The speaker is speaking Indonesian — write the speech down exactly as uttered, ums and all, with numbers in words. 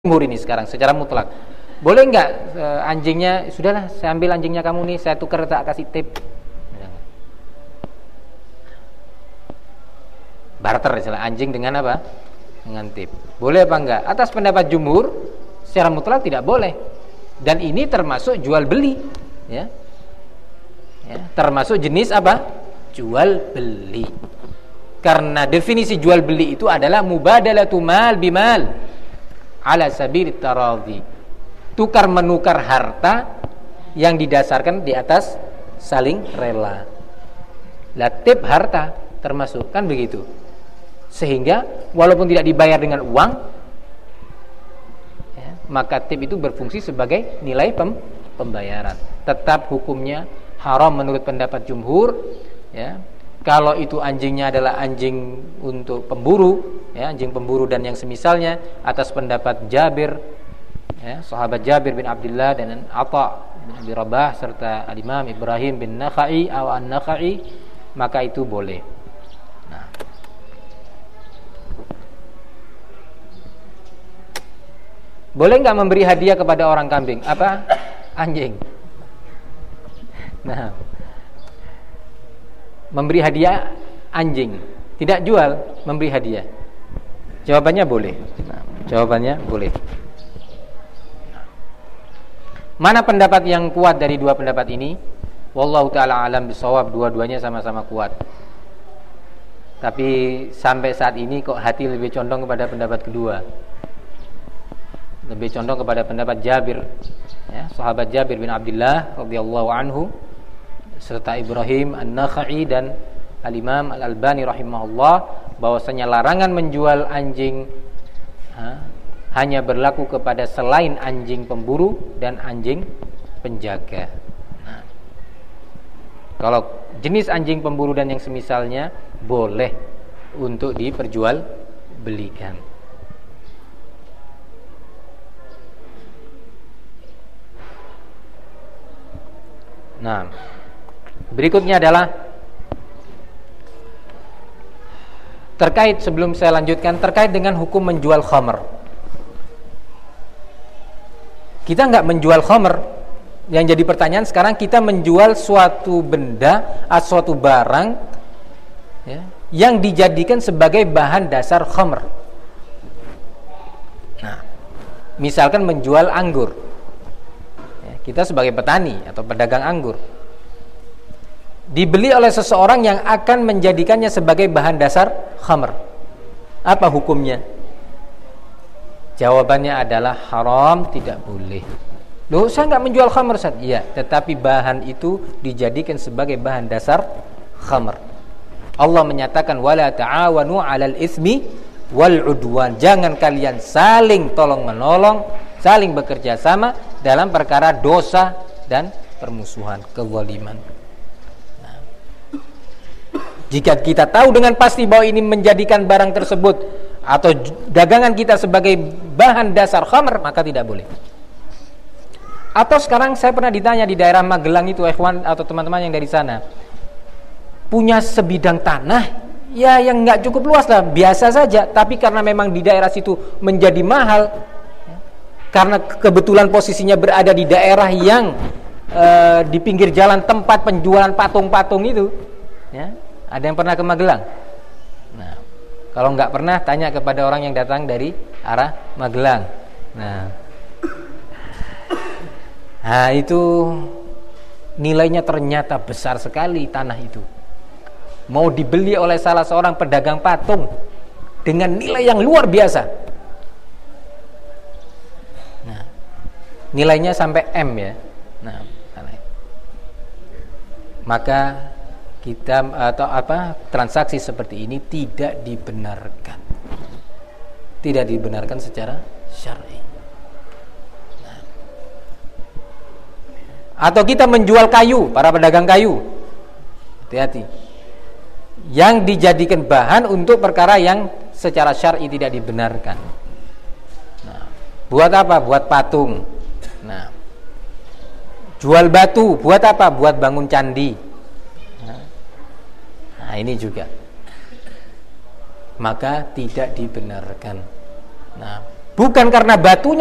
jumhur ini sekarang secara mutlak. Boleh nggak e, anjingnya, sudahlah saya ambil anjingnya kamu nih, saya tukar tak kasih tip. Barter istilah anjing dengan apa? Dengan tip. Boleh apa enggak? Atas pendapat jumhur secara mutlak tidak boleh. Dan ini termasuk jual beli, ya. Ya, termasuk jenis apa? Jual beli. Karena definisi jual beli itu adalah mubadalatu mal bimal ala sabil taradhi, tukar menukar harta yang didasarkan di atas saling rela. Latib harta termasuk, kan begitu. Sehingga walaupun tidak dibayar dengan uang, ya, maka tip itu berfungsi sebagai nilai pem pembayaran. Tetap hukumnya haram menurut pendapat jumhur, ya. Kalau itu anjingnya adalah anjing untuk pemburu, ya, anjing pemburu dan yang semisalnya, atas pendapat Jabir, ya, sahabat Jabir bin Abdullah dan Atha bin Abi Rabah serta Al-Imam Ibrahim bin Nakhai atau An-Nakhai, maka itu boleh. Nah. Boleh nggak memberi hadiah kepada orang kambing? Apa? Anjing. Nah, memberi hadiah anjing, tidak jual, memberi hadiah. Jawabannya boleh. Nah, jawabannya boleh. Mana pendapat yang kuat dari dua pendapat ini? Wallahu taala alam bisawab, dua-duanya sama-sama kuat. Tapi sampai saat ini kok hati lebih condong kepada pendapat kedua. Lebih condong kepada pendapat Jabir, ya, sahabat Jabir bin Abdullah radhiyallahu anhu serta Ibrahim An-Nakhai dan Al-Imam Al-Albani rahimahullah, bahwasanya larangan menjual anjing ha, hanya berlaku kepada selain anjing pemburu dan anjing penjaga. Nah, kalau jenis anjing pemburu dan yang semisalnya boleh untuk diperjualbelikan. Nah, berikutnya adalah terkait, sebelum saya lanjutkan, terkait dengan hukum menjual khamr. Kita nggak menjual khamr. Yang jadi pertanyaan sekarang, kita menjual suatu benda atau suatu barang, ya, yang dijadikan sebagai bahan dasar khamr. Nah, misalkan menjual anggur. Ya, kita sebagai petani atau pedagang anggur, dibeli oleh seseorang yang akan menjadikannya sebagai bahan dasar khamr. Apa hukumnya? Jawabannya adalah haram, tidak boleh. Loh, saya nggak menjual khamr, Ustaz. Iya, tetapi bahan itu dijadikan sebagai bahan dasar khamr. Allah menyatakan wala ta'awanu 'alal itsmi wal 'udwan. Jangan kalian saling tolong-menolong, saling bekerja sama dalam perkara dosa dan permusuhan, kezaliman. Jika kita tahu dengan pasti bahwa ini menjadikan barang tersebut atau dagangan kita sebagai bahan dasar khamr, maka tidak boleh. Atau sekarang saya pernah ditanya di daerah Magelang itu, ikhwan atau teman-teman yang dari sana, punya sebidang tanah, ya yang nggak cukup luas lah, biasa saja, tapi karena memang di daerah situ menjadi mahal, karena kebetulan posisinya berada di daerah yang e, di pinggir jalan tempat penjualan patung-patung itu, ya. Ada yang pernah ke Magelang? Nah, kalau nggak pernah, tanya kepada orang yang datang dari arah Magelang. Nah, nah itu nilainya ternyata besar sekali tanah itu. Mau dibeli oleh salah seorang pedagang patung dengan nilai yang luar biasa. Nah, nilainya sampai M, ya. Nah, maka kita atau apa transaksi seperti ini tidak dibenarkan, tidak dibenarkan secara syar'i. Nah. Atau kita menjual kayu, para pedagang kayu, hati-hati, yang dijadikan bahan untuk perkara yang secara syar'i tidak dibenarkan. Nah, buat apa? Buat patung. Nah, jual batu, buat apa? Buat bangun candi. Nah, ini juga, maka tidak dibenarkan. Nah, bukan karena batunya